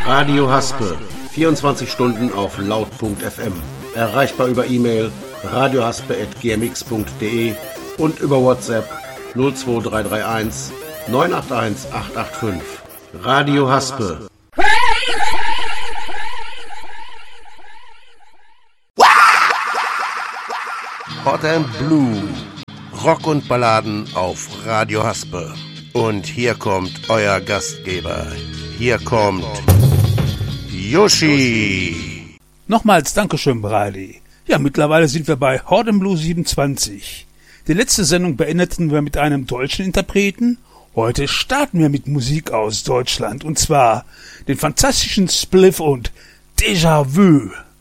Radio Haspe, 24 Stunden auf laut.fm. Erreichbar über E-Mail radiohaspe@gmx.de und über WhatsApp 02331 981 885. Radio Haspe. Hot and Blue. Rock und Balladen auf Radio Haspe. Und hier kommt euer Gastgeber. Hier kommt Yoshi. Nochmals Dankeschön, Brady. Ja, mittlerweile sind wir bei Hot and Blue 27. Die letzte Sendung beendeten wir mit einem deutschen Interpreten. Heute starten wir mit Musik aus Deutschland. Und zwar den fantastischen Spliff und Déjà Vu.